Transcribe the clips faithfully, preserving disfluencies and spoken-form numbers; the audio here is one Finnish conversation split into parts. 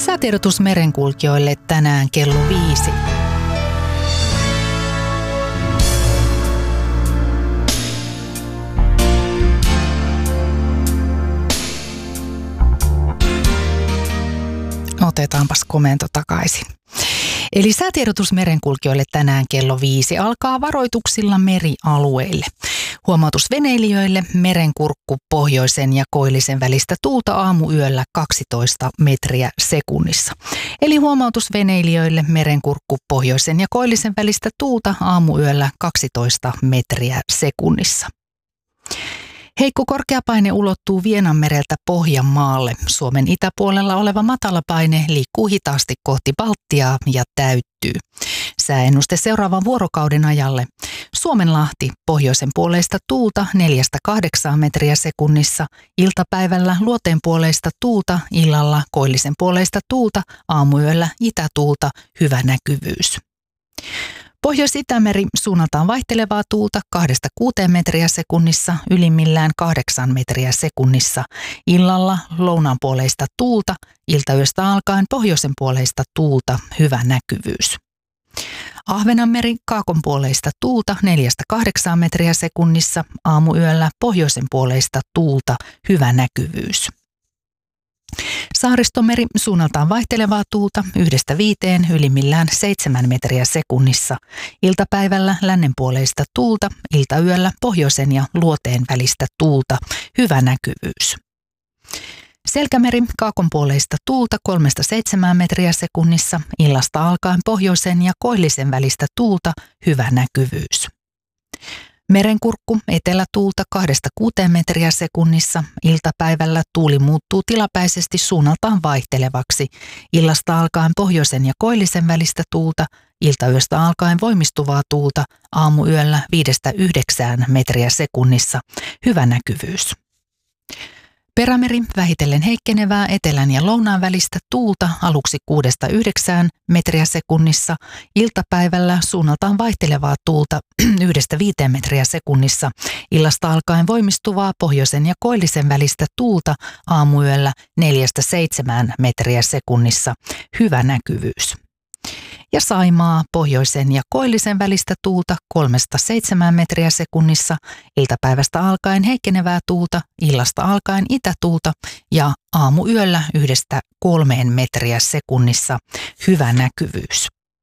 Säätiedotus merenkulkijoille tänään kello viisi. Otetaanpas komento takaisin. Eli säätiedotus merenkulkijoille tänään kello viisi alkaa varoituksilla merialueille. Huomautus veneilijöille: merenkurkku pohjoisen ja koillisen välistä tuulta aamuyöllä kaksitoista metriä sekunnissa. Eli huomautus veneilijöille: merenkurkku pohjoisen ja koillisen välistä tuulta aamuyöllä kaksitoista metriä sekunnissa. Heikko korkeapaine ulottuu Vienanmereltä Pohjanmaalle. Suomen itäpuolella oleva matalapaine liikkuu hitaasti kohti Baltiaa ja täyttyy. Sääennuste seuraavan vuorokauden ajalle: Suomenlahti pohjoisen puoleista tuulta neljästä kahdeksaan metriä sekunnissa, iltapäivällä luoteen puoleista tuulta, illalla koillisen puoleista tuulta, aamuyöllä itätuulta, hyvä näkyvyys. Pohjois-Itämeri suunnaltaan vaihtelevaa tuulta kahdesta kuuteen metriä sekunnissa, ylimmillään kahdeksan metriä sekunnissa. Illalla lounaanpuoleista tuulta, iltayöstä alkaen pohjoisen puoleista tuulta, hyvä näkyvyys. Ahvenanmeri kaakonpuoleista tuulta neljästä kahdeksaan metriä sekunnissa, aamuyöllä pohjoisen puoleista tuulta, hyvä näkyvyys. Saaristomeri suunnaltaan vaihtelevaa tuulta yhdestä viiteen, ylimmillään seitsemän metriä sekunnissa. Iltapäivällä lännenpuoleista tuulta, iltayöllä pohjoisen ja luoteen välistä tuulta, hyvä näkyvyys. Selkämeri kaakonpuoleista tuulta kolmesta seitsemään metriä sekunnissa, illasta alkaen pohjoisen ja koillisen välistä tuulta, hyvä näkyvyys. Merenkurkku etelätuulta kahdesta kuuteen metriä sekunnissa, iltapäivällä tuuli muuttuu tilapäisesti suunnaltaan vaihtelevaksi, illasta alkaen pohjoisen ja koillisen välistä tuulta, iltayöstä alkaen voimistuvaa tuulta, aamuyöllä viidestä yhdeksään metriä sekunnissa, hyvä näkyvyys. Perämeri vähitellen heikkenevää etelän ja lounaan välistä tuulta aluksi kuudesta yhdeksään metriä sekunnissa, iltapäivällä suunnaltaan vaihtelevaa tuulta yhdestä viiteen metriä sekunnissa, illasta alkaen voimistuvaa pohjoisen ja koillisen välistä tuulta, aamuyöllä neljästä seitsemään metriä sekunnissa, hyvä näkyvyys. Ja Saimaa pohjoisen ja koillisen välistä tuulta kolmesta seitsemään metriä sekunnissa, iltapäivästä alkaen heikkenevää tuulta, illasta alkaen itätuulta ja aamuyöllä yhdestä kolmeen metriä sekunnissa, hyvä näkyvyys.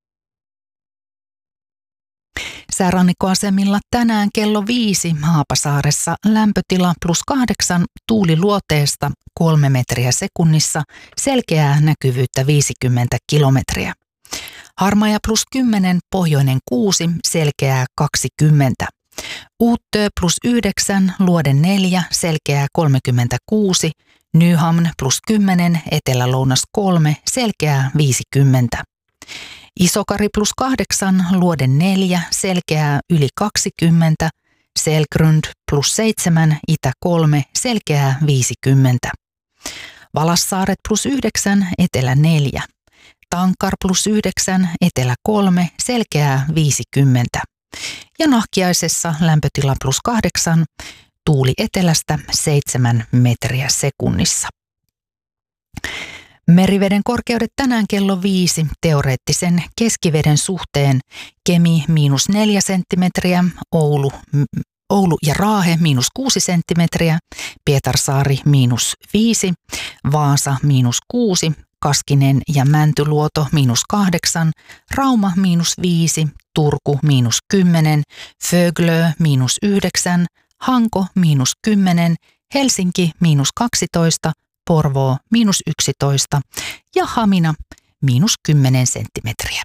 Säärannikkoasemilla tänään kello viisi Haapasaaressa lämpötila plus kahdeksan, tuuli luoteesta kolme metriä sekunnissa, selkeää näkyvyyttä viisikymmentä kilometriä. Harmaja plus kymmenen, pohjoinen kuusi, selkeää kaksikymmentä. Uuttö plus yhdeksän, luoden neljä, selkeää kolmekymmentäkuusi. Nyhamn plus kymmenen, etelä-lounas kolme, selkeää viisikymmentä. Isokari plus kahdeksan, luoden neljä, selkeää yli kaksikymmentä. Selgrund plus seitsemän, itä kolme, selkeää viisikymmentä. Valassaaret plus yhdeksän, etelä neljä. Tankar plus yhdeksän, etelä kolme, selkeää viisikymmentä. Ja Nahkiaisessa lämpötila plus kahdeksan, tuuli etelästä seitsemän metriä sekunnissa. Meriveden korkeudet tänään kello viisi teoreettisen keskiveden suhteen: Kemi miinus neljä senttimetriä, Oulu, Oulu ja Raahe miinus kuusi senttimetriä, Pietarsaari miinus viisi, Vaasa miinus kuusi, Kaskinen ja Mäntyluoto miinus kahdeksan, Rauma miinus viisi, Turku miinus kymmenen, Föglö miinus yhdeksän, Hanko miinus kymmenen, Helsinki miinus kaksitoista, Porvoo miinus yksitoista ja Hamina miinus kymmenen senttimetriä.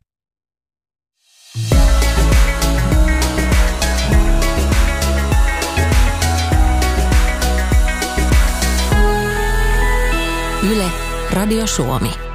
Yle, Radio Suomi.